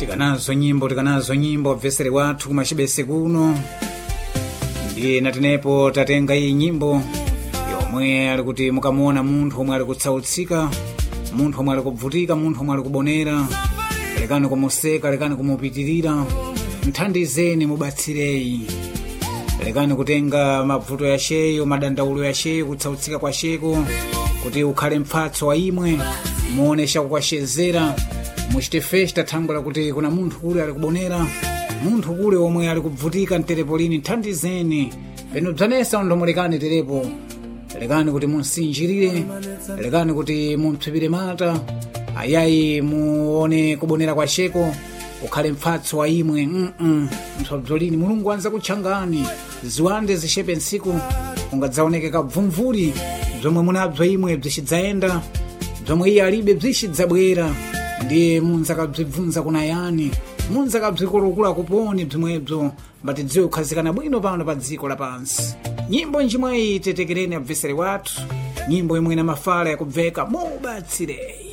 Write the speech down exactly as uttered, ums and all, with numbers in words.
tikanazo nyimbo tikanazo nyimbo vesere wathu kumachibese kuno ndiye natenepo tatenga iyi nyimbo yomwe ali kuti mukamuona munthu omwe ali kutsautsika, munthu omwe ali kuvutika, munthu omwe ali kubonera, lekani kumuseka, lekani kumupitirira, mthandizeni, mubatsirei, lekani kutenga mavuto ya sheyo, madandaulo ya sheyo, kutsautsika kwa sheko kuti ukhale mphatso wa imwe, muonesha kukwashezera, muchite festa thangula kuti kuna munthu kule ali kubonera, munthu kule omwe ali kuvutika mterepolini, thandizeni, peno bzanesa ndo mulekani terepo, lekani kuti munsinjirire, lekani kuti mumpsipire mata, ayayi muone kubonera kwa sheko, ukhale mphatso wa imwe. mm msabzolini mulungu anza kutchangani, ziwande zishepe nsiku, ungadzaoneke kabvumvuli, bzomwe munabzo imwe bzishidzaenda, bzomwe iye alibe bzishidzabwera, ndiye munza kabzibvunza kuna yani, munza kabzikulukula kuponi bzimwebzo, mbati dziwe kukhazikana bwino pano pa dziko lapansi. Nyimbo njimwe itetekereni abvesere wathu, nyimbo imwe na mafala yakubveka mubatsirei.